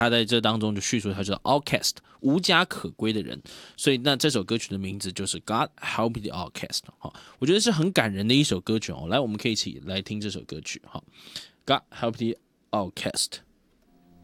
他在这当中就叙述他叫 outcast 无家可归的人，所以那这首歌曲的名字就是 God Help the Outcast。我觉得是很感人的一首歌曲哦。来，我们可以一起来听这首歌曲哈。God Help the Outcast。